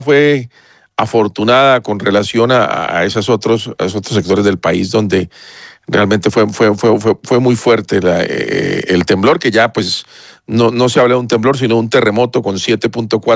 fue afortunada con relación a esos otros sectores del país donde realmente fue muy fuerte el temblor, que ya pues no se habla de un temblor, sino un terremoto con 7.4